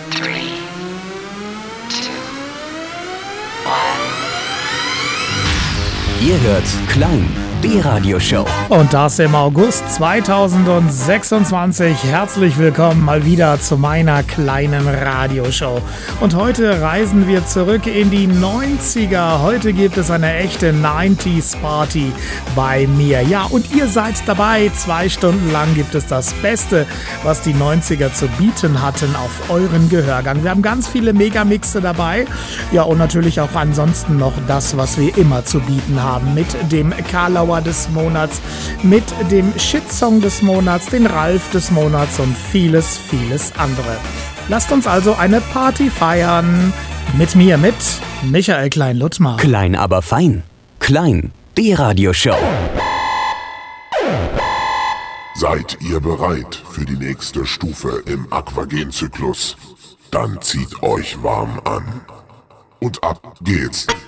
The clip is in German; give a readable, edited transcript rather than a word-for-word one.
3, 2, 1. Ihr hört Klein, die Radioshow. Und das im August 2026. Herzlich willkommen mal wieder zu meiner kleinen Radioshow. Und heute reisen wir zurück in die 90er. Heute gibt es eine echte 90s Party bei mir. Ja, und ihr seid dabei. 2 Stunden lang gibt es das Beste, was die 90er zu bieten hatten, auf euren Gehörgang. Wir haben ganz viele Megamixe dabei. Ja, und natürlich auch ansonsten noch das, was wir immer zu bieten haben. Mit dem Karlauer des Monats, mit dem Shitsong des Monats, den Ralf des Monats und vieles, vieles andere. Lasst uns also eine Party feiern. Mit mir, mit Michael Klein-Luttmar. Klein, aber fein. Klein, die Radioshow. Seid ihr bereit für die nächste Stufe im Aquagen-Zyklus? Dann zieht euch warm an. Und ab geht's.